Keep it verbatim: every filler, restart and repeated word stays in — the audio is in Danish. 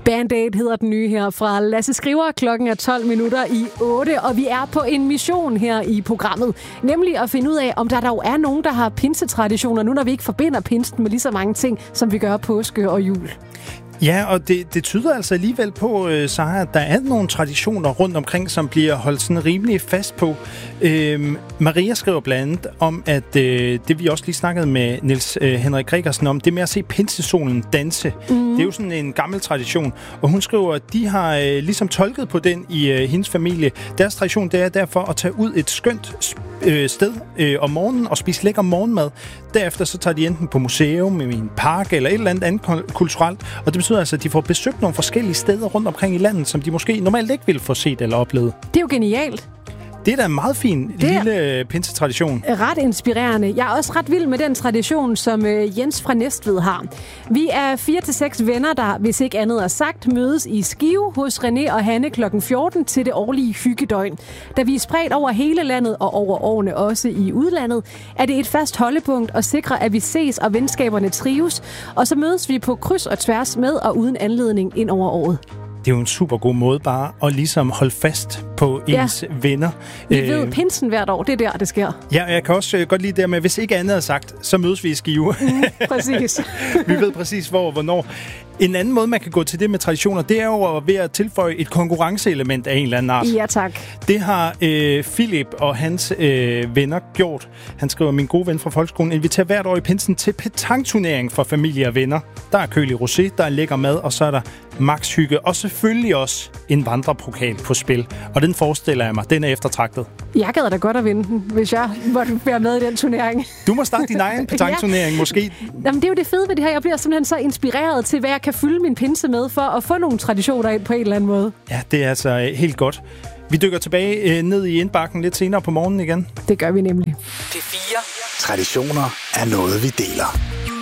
Band-Aid hedder den nye her fra Lasse Skriver. Klokken er tolv minutter i otte, og vi er på en mission her i programmet. Nemlig at finde ud af, om der dog er nogen, der har pinsetraditioner, nu når vi ikke forbinder pinsen med lige så mange ting, som vi gør påske og jul. Ja, og det, det tyder altså alligevel på, øh, Sara, at der er nogle traditioner rundt omkring, som bliver holdt sådan rimelig fast på. Øh, Maria skriver blandt andet om, at øh, det vi også lige snakkede med Niels øh, Henrik Gregersen om, det med at se pinsesolen danse. Mm. Det er jo sådan en gammel tradition. Og hun skriver, at de har øh, ligesom tolket på den i øh, hendes familie. Deres tradition, det er derfor at tage ud et skønt øh, sted øh, om morgenen og spise lækker morgenmad. Derefter så tager de enten på museum, i en park eller et eller andet andet kulturelt. Og det betyder altså, at de får besøgt nogle forskellige steder rundt omkring i landet, som de måske normalt ikke ville få set eller oplevet. Det er jo genialt. Det er da en meget fin det lille pinsetradition. Ret inspirerende. Jeg er også ret vild med den tradition, som Jens fra Næstved har. Vi er fire til seks venner, der, hvis ikke andet er sagt, mødes i Skive hos René og Hanne klokken fjorten til det årlige hyggedøgn. Da vi er spredt over hele landet og over årene også i udlandet, er det et fast holdepunkt at sikre, at vi ses og venskaberne trives. Og så mødes vi på kryds og tværs med og uden anledning ind over året. Det er jo en super god måde bare at ligesom holde fast på ens ja. venner. Vi ved øh, pinsen hvert år, det er der, det sker. Ja, og jeg kan også godt lide det med, hvis ikke andet er sagt, så mødes vi i Skive. Mm, præcis. Vi ved præcis hvor og hvornår. En anden måde, man kan gå til det med traditioner, det er jo ved at tilføje et konkurrenceelement af en eller anden art. Ja, tak. Det har øh, Philip og hans øh, venner gjort. Han skriver, min gode ven fra folkeskolen inviterer hvert år i pinsen til petangturnering for familie og venner. Der er kølig rosé, der er lækker mad, og så er der max hygge, og selvfølgelig også en vandrepokal på spil. Og den forestiller jeg mig, den er eftertragtet. Jeg gad da godt at vinde den, hvis jeg måtte være med i den turnering. Du må starte din egen petangturnering, ja. måske. Jamen, det er jo det fede ved det her. Jeg bliver simpelthen så inspireret til, hvad jeg kan fylde min pinse med, for at få nogle traditioner ind på en eller anden måde. Ja, det er altså helt godt. Vi dykker tilbage øh, ned i indbakken lidt senere på morgenen igen. Det gør vi nemlig. Det fire. Traditioner er noget, vi deler.